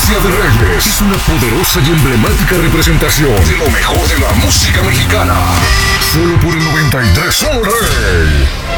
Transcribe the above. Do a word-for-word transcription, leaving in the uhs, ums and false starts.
Esencia de Reyes es una poderosa y emblemática representación de lo mejor de la música mexicana. Solo por el noventa y tres Somos Rey.